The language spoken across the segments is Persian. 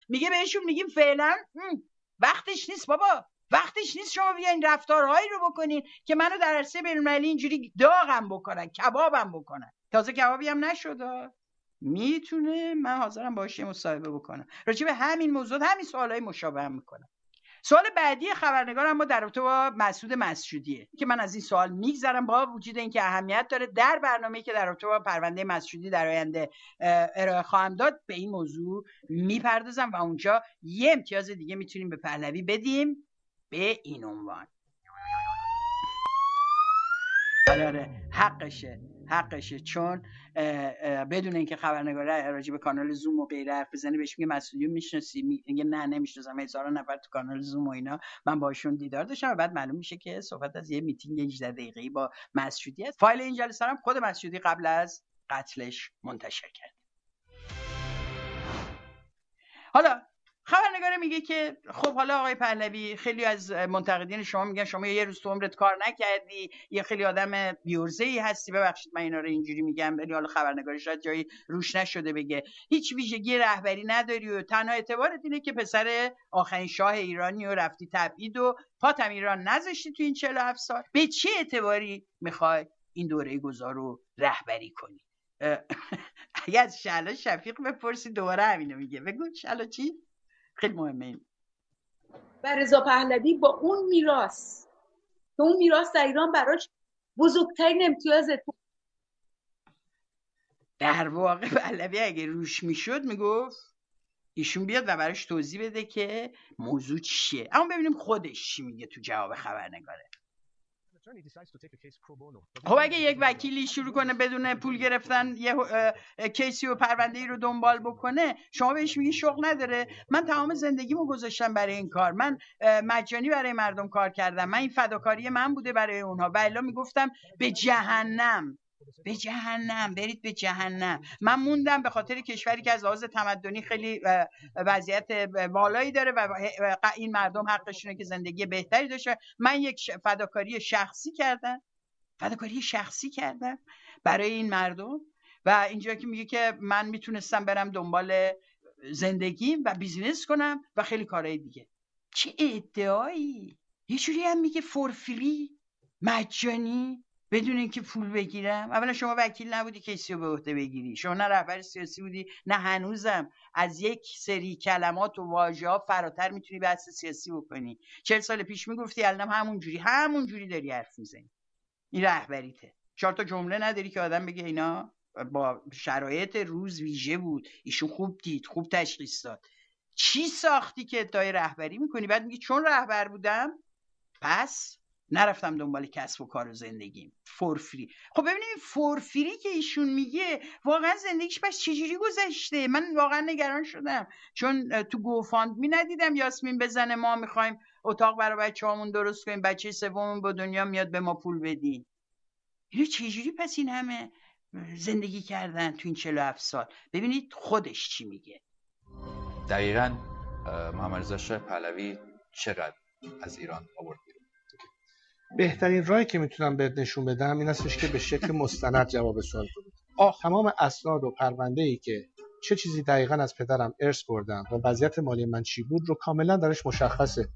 میگه بهشون میگیم فعلا وقتش نیست بابا، وقتش نیست شما بیاین رفتارهایی رو بکنین که منو در عرصه بین‌المللی اینجوری داغم بکنن، کبابم بکنن. تازه کبابی هم نشد. میتونه من حاضرم باهاش مصاحبه بکنم راجع به همین موضوع، همین سوالای مشابه هم میکنم. سوال بعدی خبرنگار اما در رابطه با مسعود مسعودیه که من از این سوال میگذرم با وجود اینکه اهمیت داره. در برنامه‌ای که در رابطه با پرونده مسعودی در آینده ارائه خواهم داد به این موضوع میپردازم و اونجا یه امتیاز دیگه میتونیم به پهلوی بدیم به این عنوان. آره حقشه چون بدون اینکه خبرنگار راجع به کانال زوم و غیره حرف بزنه بهش میگه مسئولیت میشناسی، میگه نه نمیشناسم، هزارا نفر تو کانال زوم و اینا من باشون دیدار داشتم و بعد معلوم میشه که صحبت از یه میتینگ 18 دقیقه‌ای با مسعودی است. فایل این جلسه هم خود مسعودی قبل از قتلش منتشر کرد. حالا خبرنگار میگه که خب حالا آقای پهلوی، خیلی از منتقدین شما میگن شما یه روز تو عمرت کار نکردی، یه خیلی آدم بیورزه‌ای هستی. ببخشید من اینا رو اینجوری میگم، ولی حالا خبرنگار شاید جایی روش نشده بگه هیچ ویژگی رهبری نداری و تنها اعتبارت اینه که پسر آخرین شاه ایرانی و رفتی تبعید و پاتم ایران نذاشتی تو این 47 سال. به چه اعتباری میخوای این دوره گذار رو رهبری کنی؟ اگه از شعلا شفیق بپرسی دوباره همینو میگه. بگو شعلا چی؟ خیلی مهمه این. و رضا پهلوی با اون میراث که اون میراث در ایران براش بزرگترین امتیازه. در واقع پهلوی اگه روش میشد میگفت ایشون بیاد و براش توضیح بده که موضوع چیه. اما ببینیم خودش چی میگه تو جواب خبرنگاره. خب اگه یک وکیلی شروع کنه بدون پول گرفتن یه کیسی و پرونده‌ای رو دنبال بکنه، شما بهش میگی شغل نداره؟ من تمام زندگیمو گذاشتم برای این کار، من مجانی برای مردم کار کردم، من این فداکاری من بوده برای اونها، و الا میگفتم به جهنم، به جهنم، برید به جهنم. من موندم به خاطر کشوری که از لحاظ تمدنی خیلی وضعیت بالایی داره و این مردم حقشونه که زندگی بهتری داشته. من یک فداکاری شخصی کردم برای این مردم و اینجا که میگه که من میتونستم برم دنبال زندگیم و بیزینس کنم و خیلی کارهای دیگه. چه ادعایی؟ یه جوری هم میگه فور فری، مجانی، بدون اینکه پول بگیرم. اولا شما وکیل نبودی کیسی رو به عهده بگیری، شما نه رهبر سیاسی بودی نه هنوزم از یک سری کلمات و واژه‌ها فراتر میتونی بحث سیاسی بکنی. 40 سال پیش میگفتی، الان همون جوری داری حرف میزنی. این رهبریته. 4 تا جمله نداری که آدم بگه اینا با شرایط روز ویژه بود، ایشون خوب دید، خوب تشخیص داد. چی ساختی که ادعای رهبری میکنی؟ بعد میگی چون رهبر بودم پس نرفتم دنبال کسب و کار و زندگیم، فورفری. خب ببینید فورفری که ایشون میگه واقعا زندگیش پس چجوری گذشته؟ من واقعا نگران شدم چون تو گوفاندمی ندیدم یاسمین بزنه ما میخوایم اتاق برای بچه‌هامون درست کنیم، بچه سوممون به دنیا میاد به ما پول بدین. اینو چجوری پس این همه زندگی کردن تو این 47 سال؟ ببینید خودش چی میگه. دقیقاً محمد رضا شاه پهلوی چقدر از ایران آورد بیرون؟ بهترین راهی که میتونم بهت نشون بدم این هستش که به شکل مستند جواب سوال بدید. تمام اسناد و پرونده‌ای که چه چیزی دقیقاً از پدرم ارث بردم و وضعیت مالی من چی بود رو کاملا درش مشخصه.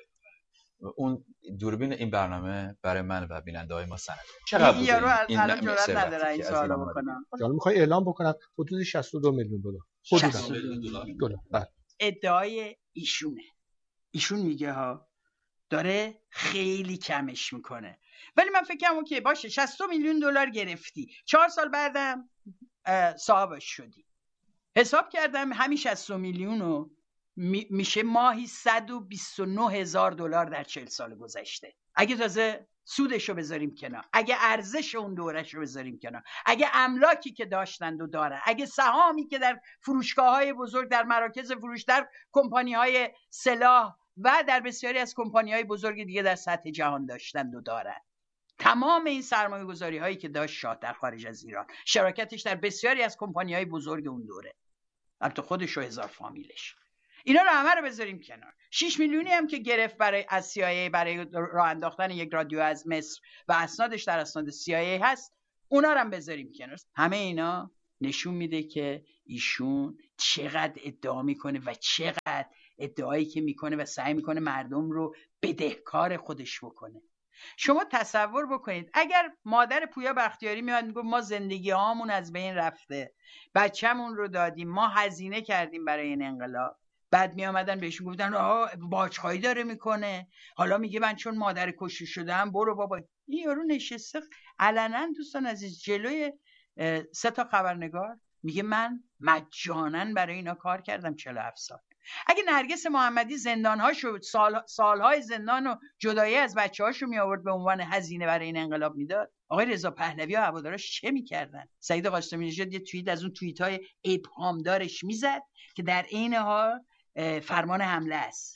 اون دوربین این برنامه برای من و بیننده‌های ما سند. چقدر این یارو الان جرئت نداره این سوالو بکنه. حالا میخوای اعلام بکنم حدود 62 میلیون دلار. حدود دلار. ادعای ایشونه. ایشون میگه ها داره خیلی کمش میکنه، ولی من فکر کنم که باشه 60 میلیون دلار گرفتی، 4 سال بعدم صاحبش شدی. حساب کردم همین 60 میلیونو میشه ماهی 129,000 دلار در 40 سال گذشته. اگه تازه سودشو بذاریم کنار، اگه ارزش اون دورهشو بذاریم کنار، اگه املاکی که داشتند و دارن، اگه سهامی که در فروشگاه‌های بزرگ، در مراکز فروش، در کمپانی‌های سلاح و در بسیاری از کمپانی‌های بزرگ دیگه در سطح جهان داشتند و دارن، تمام این سرمایه‌گذاری هایی که داشت شاه در خارج از ایران، شراکتش در بسیاری از کمپانی‌های بزرگ اون دوره، البته خودش و هزار فامیلش، اینا رو همه رو بذاریم کنار. 6 میلیونی هم که گرفت از CIA برای راه انداختن یک رادیو از مصر و اسنادش در اسناد CIA هست، اونا رو هم بذاریم کنار. همه اینا نشون میده که ایشون چقدر ادعا میکنه و چقدر ادعایی که میکنه و سعی میکنه مردم رو بدهکار خودش بکنه. شما تصور بکنید اگر مادر پویا بختیاری میاد میگه ما زندگی هامون از بین رفته، بچه‌مون رو دادیم، ما هزینه کردیم برای این انقلاب، بعد می آمدن بهشون گفتن باجخواهی داره میکنه، حالا میگه من چون مادر کشته شدم برو بابا. این یارو نشسته علنا دوستان عزیز جلوی 3 تا خبرنگار میگه من مجانا برای اینا کار کردم 47 سال. اگه نرگس محمدی زندانهاشو سالهای زندان و جدایی از بچه‌هاشو می آورد به عنوان هزینه برای این انقلاب میداد، آقای رضا پهلوی و هوادارش چه میکردن؟ سعید قاسمی نژاد یه توییت از اون توییت‌های ابهامدارش میزد که در عین حال فرمان حمله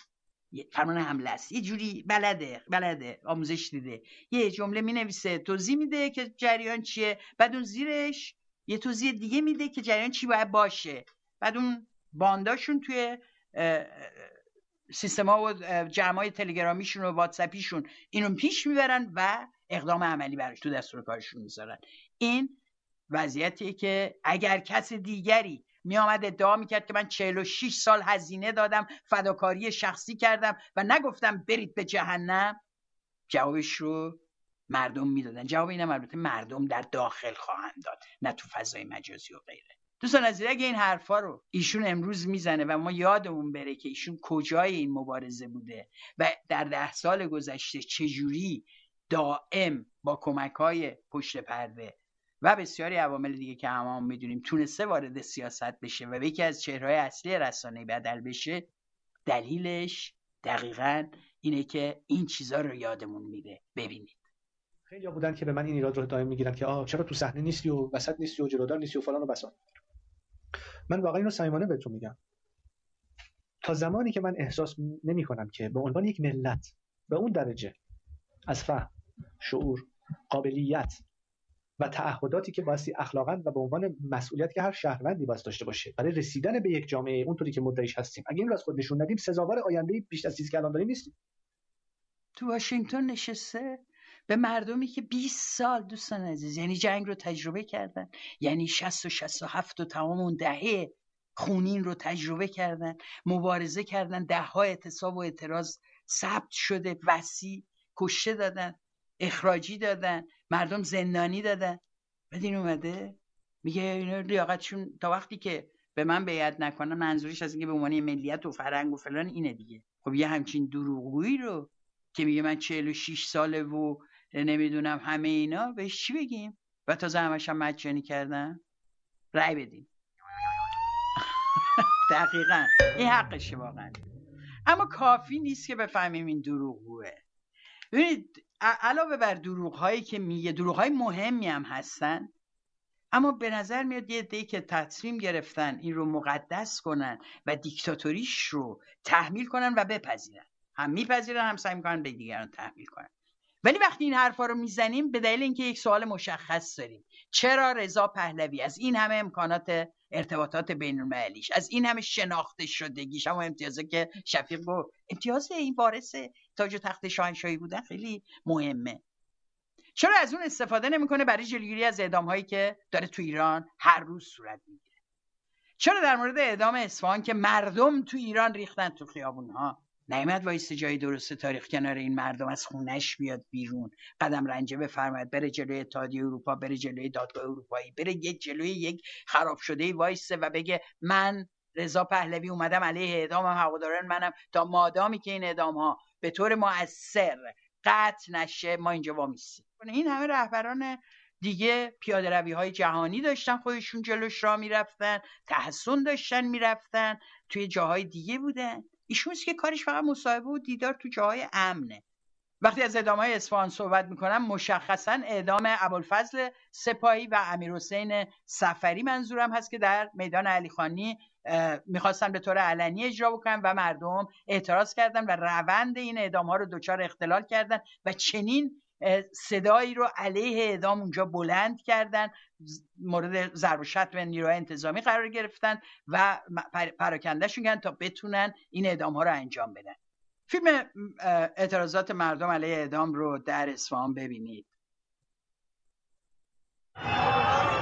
است. یه جوری بلده آموزش دیده، یه جمله مینویسه توضیح میده که جریان چیه، بعد اون زیرش یه توضیح دیگه میده که جریان چی باید باشه، بعد اون بانداشون توی سیستما و جمعای تلگرامیشون و واتساپیشون اینو پیش میبرن و اقدام عملی براش تو دستور کارشون میذارن. این وضعیتیه که اگر کس دیگری می آمد ادعا میکرد که من 46 سال هزینه دادم، فداکاری شخصی کردم و نگفتم برید به جهنم، جوابش رو مردم میدادن. جواب اینم البته مردم در داخل خواهند داد، نه تو فضای مجازی و غیره. دوستان عزیز اگه این حرفا رو ایشون امروز میزنه و ما یادمون بره که ایشون کجای این مبارزه بوده و در 10 سال گذشته چجوری دائم با کمک‌های پشت پرده و بسیاری عوامل دیگه که همه میدونیم تونسته وارد سیاست بشه و یکی از چهره‌های اصلی رسانه بدل بشه، دلیلش دقیقاً اینه که این چیزا رو یادمون میده. ببینید خیلی بودن که به من این ایراد رو دائم میگیرن که چرا تو صحنه نیستی و وسط نیستی و جلودار نیستی و فلان و بسان. من واقعا اینو صمیمانه بهتون میگم، تا زمانی که من احساس نمی‌کنم که به عنوان یک ملت به اون درجه از فهم، شعور، قابلیت و تعهداتی که بایستی اخلاقاً و به عنوان مسئولیت که هر شهروندی باید داشته باشه برای رسیدن به یک جامعه اونطوری که مدعیش هستیم، اگه این رو از خود نشون ندیم سزاوار آینده بیش از چیزی که الان داریم نیستیم. تو واشنگتن نشسته به مردمی که 20 سال دوستان عزیز یعنی جنگ رو تجربه کردن، یعنی 60 و 67 و تمام اون دهه خونین رو تجربه کردن، مبارزه کردن، ده‌ها اعتصاب و اعتراض ثبت شده، وسیع کشته دادن، اخراجی دادن، مردم زندانی دادن. بعد این اومده میگه اینا لیاقتشون تا وقتی که به من بیعت نکنن، منظورش از اینکه به عنوان ملیت و فرهنگ و فلان اینه دیگه. خب یه همچین دروغگویی رو که میگه من 46 ساله و نمیدونم همه اینا، بهش چی بگیم؟ و تازه همش هم مجانی کردن. رأی بدیم. دقیقاً این حقشه واقعا. اما کافی نیست که بفهمیم این دروغگوه. ببینید علاوه بر دروغ‌هایی که میگه، دروغ‌های مهمی هم هستن، اما به نظر میاد یه عده‌ای که تصمیم گرفتن این رو مقدس کنن و دیکتاتوریش رو تحمیل کنن و بپذیرن. هم میپذیرن هم سعی میکنن به دیگران تحمیل کنن. ولی وقتی این حرفا رو میزنیم به دلیل اینکه یک سوال مشخص داریم، چرا رضا پهلوی از این همه امکانات ارتباطات بین‌المللیش، از این همه شناخته شدگیش، اما امتیازه که شفیق گفت امتیاز این وارث تاج و تخت شاهنشاهی بودن خیلی مهمه، چرا از اون استفاده نمیکنه برای جلوگیری از اعدام‌هایی که داره تو ایران هر روز صورت میگیره؟ چرا در مورد اعدام اصفهان که مردم تو ایران ریختن تو خیابون‌ها نیامد وایسه جای درست تاریخ کنار این مردم از خونش بیاد بیرون، قدم رنجه بفرماید، بره جلوی اتحادیه اروپا، بره جلوی دادگاه اروپایی، بره جلوی یک خراب شده وایسه و بگه من رضا پهلوی اومدم علیه اعدام هواداران منم تا مادامی که این اعدام‌ها به طور مؤثر قطع نشه ما اینجا وامیستیم. این همه رهبران دیگه پیاده روی های جهانی داشتن، خودشون جلوش راه میرفتن، تحصن داشتن میرفتن، توی جاهای دیگه بودن. ایشون که کارش فقط مصاحبه و دیدار تو جاهای امنه. وقتی از اعدام‌های اصفهان صحبت میکنم مشخصا اعدام ابوالفضل سپاهی و امیرحسین صفری منظورم هست که در میدان علیخانی میخواستن به طور علنی اجرا بکنن و مردم اعتراض کردن و روند این اعدام‌ها رو دچار اختلال کردن و چنین صدایی رو علیه اعدام اونجا بلند کردن، مورد ضرب و شتم به نیروهای انتظامی قرار گرفتن و پراکندهشون کردن تا بتونن این اعدام‌ها رو انجام بدن. فیلم اعتراضات مردم علیه اعدام رو در اصفهان ببینید.